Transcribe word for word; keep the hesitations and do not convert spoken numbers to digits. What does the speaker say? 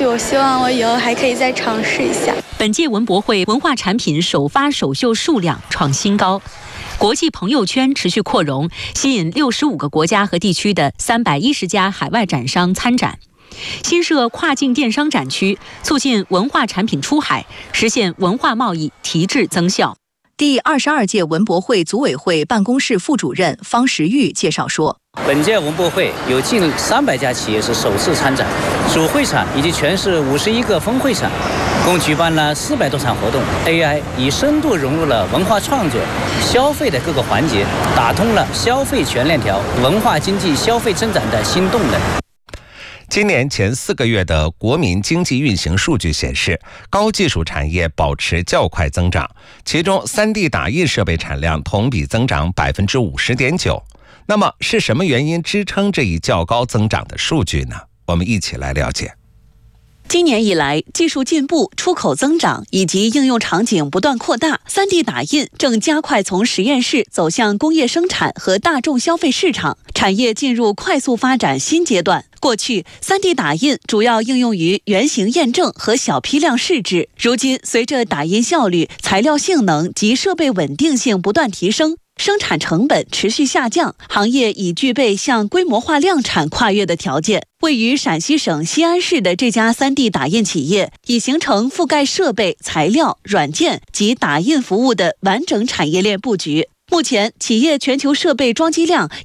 我希望我以后还可以再尝试一下。 本届文博会文化产品首发首秀数量创新高，国际朋友圈持续扩容，吸引六十五个国家和地区的三百一十家海外展商参展。新设跨境电商展区，促进文化产品出海，实现文化贸易提质增效。 第二十二届文博会组委会办公室副主任方时玉介绍说， 本届文博会有近三百家企业是首次参展，主会场以及全市五十一个分会场，共举办了四百多场活动。A I 已深度融入了文化创作、消费的各个环节，打通了消费全链条，文化经济消费增长的新动能。 今年前四个月的国民经济运行数据显示，高技术产业保持较快增长，其中 三 D 打印设备产量同比增长 百分之五十点九。 那么是什么原因支撑这一较高增长的数据呢？我们一起来了解。 今年以来，技术进步、出口增长以及应用场景不断扩大， 三 D 打印正加快从实验室走向工业生产和大众消费市场，产业进入快速发展新阶段。过去 三 D 打印主要应用于原型验证和小批量试制，如今随着打印效率、材料性能及设备稳定性不断提升，生产成本持续下降，行业已具备向规模化量产跨越的条件。位于陕西省西安市的这家 三 D 打印企业，已形成覆盖设备、材料、软件及打印服务的完整产业链布局。目前，企业全球设备装机量